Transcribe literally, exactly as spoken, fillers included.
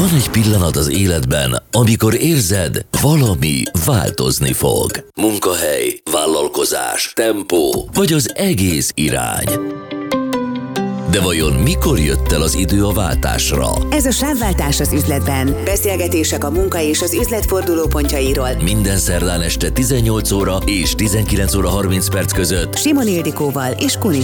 Van egy pillanat az életben, amikor érzed, valami változni fog. Munkahely, vállalkozás, tempó, vagy az egész irány. De vajon mikor jött el az idő a váltásra? Ez a Sávváltás az üzletben. Beszélgetések a munka és az üzlet fordulópontjairól. Minden szerdán este tizennyolc óra és tizenkilenc óra harminc perc között Simon Ildikóval és Kuni